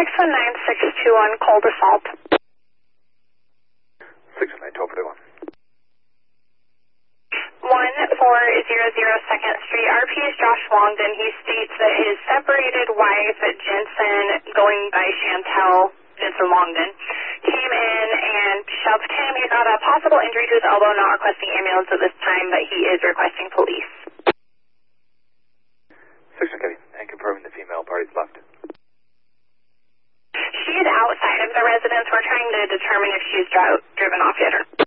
619-621, cold assault. 619-1241. 1400 2nd Street. RP is Josh Longden. He states that his separated wife, Jensen, going by Chantel, Jensen Longden, came in and shoved him. He's got a possible injury to his elbow, not requesting ambulance at this time, but he is requesting police. 6 Kevin, and confirming the female party's left. She's outside of the residence. We're trying to determine if she's driven off yet or